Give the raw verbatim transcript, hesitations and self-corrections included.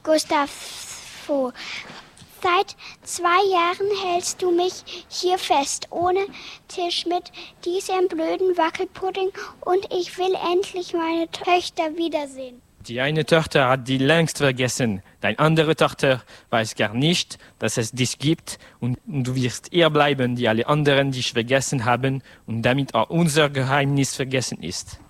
Gustavo. Seit zwei Jahren hältst du mich hier fest, ohne Tisch, mit diesem blöden Wackelpudding, und ich will endlich meine Töchter wiedersehen. Die eine Tochter hat die längst vergessen. Deine andere Tochter weiß gar nicht, dass es dich gibt, und du wirst ihr bleiben, die alle anderen dich vergessen haben und damit auch unser Geheimnis vergessen ist.